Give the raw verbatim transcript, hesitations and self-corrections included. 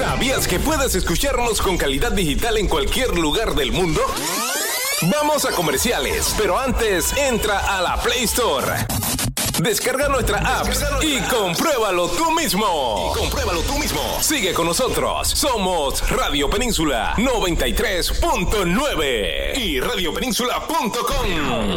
¿Sabías que puedes escucharnos con calidad digital en cualquier lugar del mundo? Vamos a comerciales, pero antes entra a la Play Store. Descarga nuestra app y compruébalo tú mismo. Y compruébalo tú mismo. Sigue con nosotros. Somos Radio Península noventa y tres punto nueve y radio península punto com.